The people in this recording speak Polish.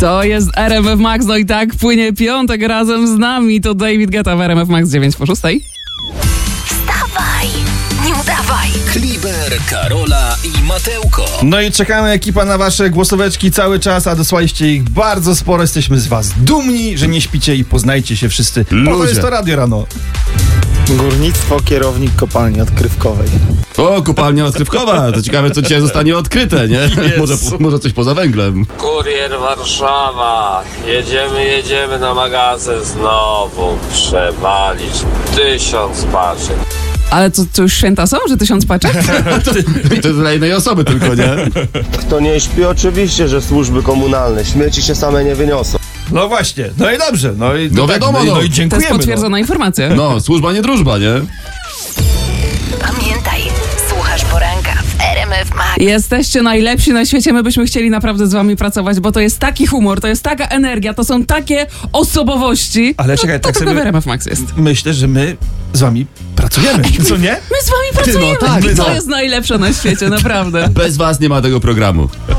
To jest RMF Max, no i tak płynie piątek razem z nami. To David Guetta w RMF Max 9 po 6. Wstawaj, nie udawaj. Kliber, Karola i Mateuko. No i czekamy, ekipa, na wasze głosóweczki cały czas, a dosłaliście ich bardzo sporo. Jesteśmy z was dumni, że nie śpicie i poznajcie się wszyscy. Po to jest to Radio Rano. Górnictwo, kierownik kopalni odkrywkowej. O, kopalnia odkrywkowa. To ciekawe, co dzisiaj zostanie odkryte, nie? Może coś poza węglem. Kurier Warszawa. Jedziemy na magazyn znowu. Przewalić 1000 paczek. Ale to już święta są, że 1000 paczek? To dla jednej osoby tylko, nie? Kto nie śpi, oczywiście, że służby komunalne. Śmieci się same nie wyniosą. No właśnie, no i dobrze. No i No wiadomo, no i To dziękujemy. jest potwierdzona informacja. No, służba nie drużba, nie? Pamiętaj, słuchasz poranka w RMF Max. Jesteście najlepsi na świecie, my byśmy chcieli naprawdę z wami pracować, bo to jest taki humor, to jest taka energia, to są takie osobowości. Ale czekaj, to tak tylko sobie- w RMF Max jest. Myślę, że my z wami pracujemy, co nie? My z wami pracujemy tak, i to no. jest najlepsze na świecie, naprawdę. Bez was nie ma tego programu.